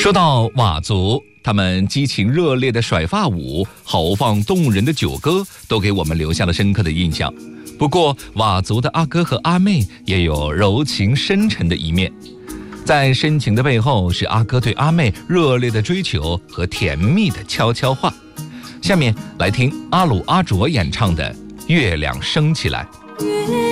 说到佤族，他们激情热烈的甩发舞、豪放动人的酒歌，都给我们留下了深刻的印象。不过，佤族的阿哥和阿妹也有柔情深沉的一面，在深情的背后，是阿哥对阿妹热烈的追求和甜蜜的悄悄话。下面来听阿鲁阿卓演唱的《月亮升起来》。